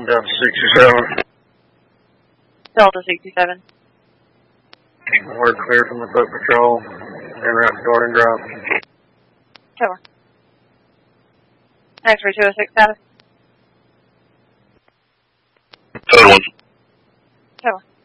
Delta 67. Delta 67. We're clear from the boat patrol. En route to Garden Grove. Tower. X-ray 206 status. Total. Tower.